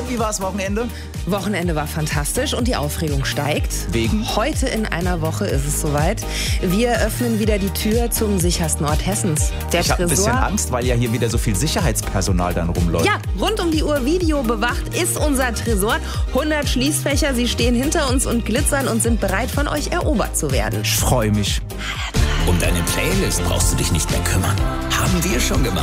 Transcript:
wie war's Wochenende? Wochenende war fantastisch und die Aufregung steigt. Wegen? Heute in einer Woche ist es soweit. Wir öffnen wieder die Tür zum sichersten Ort Hessens. Der Ich habe ein bisschen Angst, weil ja hier wieder so viel Sicherheitspersonal dann rumläuft. Ja, rund um die Uhr Video bewacht ist unser Tresor. 100 Schließfächer, sie stehen hinter uns und glitzern und sind bereit, von euch erobert zu werden. Ich freue mich. Um deine Playlist brauchst du dich nicht mehr kümmern. Haben wir schon gemacht.